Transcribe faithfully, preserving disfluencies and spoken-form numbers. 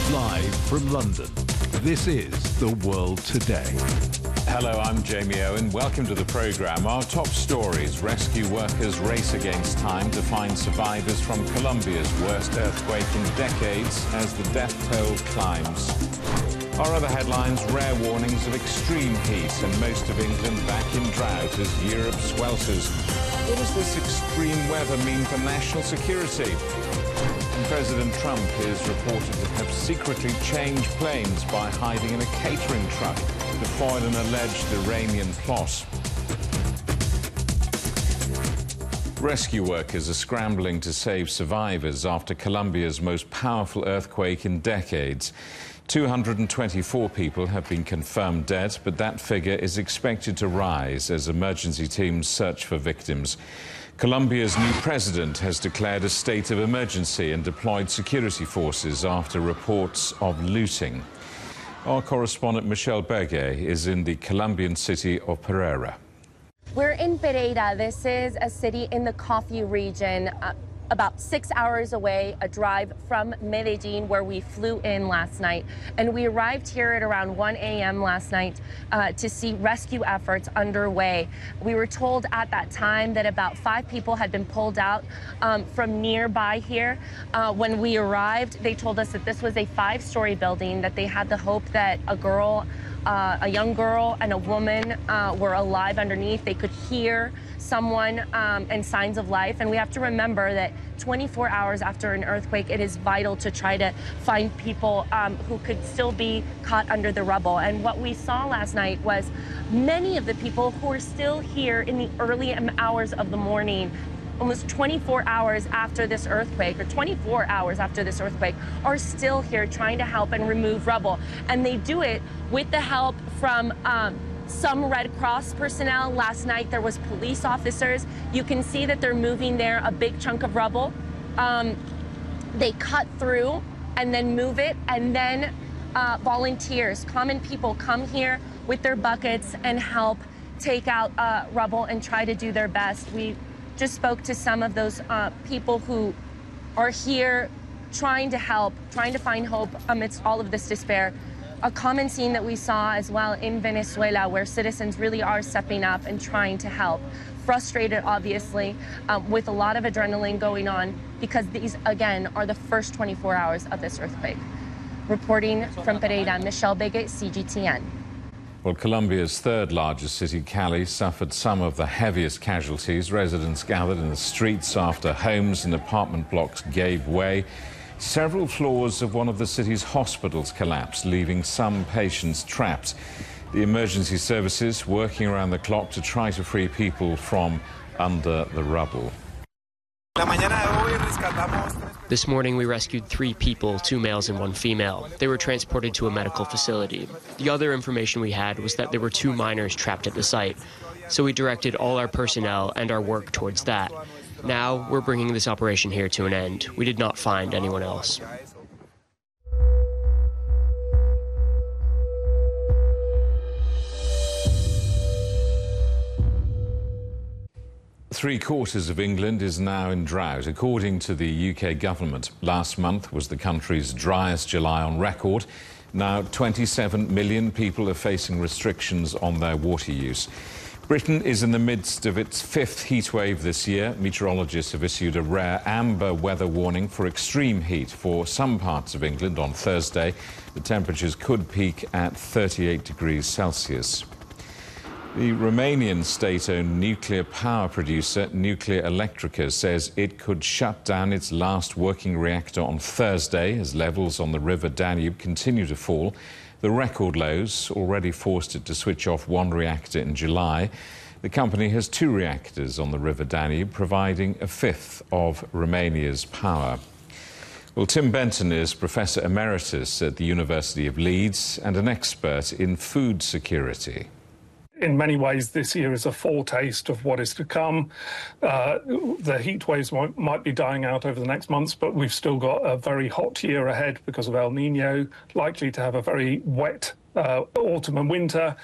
Live from London, this is The World Today. Hello, I'm Jamie Owen. Welcome to the programme. Our top stories: rescue workers race against time to find survivors from Colombia's worst earthquake in decades as the death toll climbs. Our other headlines: rare warnings of extreme heat and most of England back in drought as Europe swelters. What does this extreme weather mean for national security? And President Trump is reported to have secretly changed planes by hiding in a catering truck to foil an alleged Iranian plot. Rescue workers are scrambling to save survivors after Colombia's most powerful earthquake in decades. two hundred twenty-four people have been confirmed dead, but that figure is expected to rise as emergency teams search for victims. Colombia's new president has declared a state of emergency and deployed security forces after reports of looting. Our correspondent Michelle Begue is in the Colombian city of Pereira. We're in Pereira. This is a city in the coffee region, uh, about six hours away, a drive from Medellin, where we flew in last night. And we arrived here at around one A M last night uh, to see rescue efforts underway. We were told at that time that about five people had been pulled out um, from nearby here. Uh, when we arrived, they told us that this was a five-story building, that they had the hope that a girl, uh, a young girl and a woman uh, were alive underneath. They could hear someone um, and signs of life. And we have to remember that twenty-four hours after an earthquake, it is vital to try to find people um, who could still be caught under the rubble. And what we saw last night was many of the people who are still here in the early hours of the morning, almost twenty-four hours after this earthquake, or twenty-four hours after this earthquake, are still here trying to help and remove rubble. And they do it with the help from um, some Red Cross personnel. Last night there was police officers. You can see that they're moving there a big chunk of rubble. Um, they cut through and then move it, and then uh, volunteers, common people, come here with their buckets and help take out uh, rubble and try to do their best. We just spoke to some of those uh, people who are here trying to help, trying to find hope amidst all of this despair. A common scene that we saw as well in Venezuela, where citizens really are stepping up and trying to help. Frustrated, obviously, um, with a lot of adrenaline going on, because these, again, are the first twenty-four hours of this earthquake. Reporting from Pereira, Michelle Begue, C G T N. Well, Colombia's third largest city, Cali, suffered some of the heaviest casualties. Residents gathered in the streets after homes and apartment blocks gave way. Several floors of one of the city's hospitals collapsed, leaving some patients trapped. The emergency services working around the clock to try to free people from under the rubble. This morning we rescued three people, two males and one female. They were transported to a medical facility. The other information we had was that there were two minors trapped at the site, so we directed all our personnel and our work towards that. Now we're bringing this operation here to an end. We did not find anyone else. Three quarters of England is now in drought, according to the U K government. Last month was the country's driest July on record. Now twenty-seven million people are facing restrictions on their water use. Britain is in the midst of its fifth heatwave this year. Meteorologists have issued a rare amber weather warning for extreme heat for some parts of England on Thursday. The temperatures could peak at thirty-eight degrees Celsius. The Romanian state-owned nuclear power producer Nuclear Electrica says it could shut down its last working reactor on Thursday as levels on the River Danube continue to fall. The record lows already forced it to switch off one reactor in July. The company has two reactors on the River Danube, providing a fifth of Romania's power. Well, Tim Benton is Professor Emeritus at the University of Leeds and an expert in food security. In many ways, this year is a foretaste of what is to come. Uh, the heat waves might, might be dying out over the next months, but we've still got a very hot year ahead because of El Nino, likely to have a very wet uh, autumn and winter.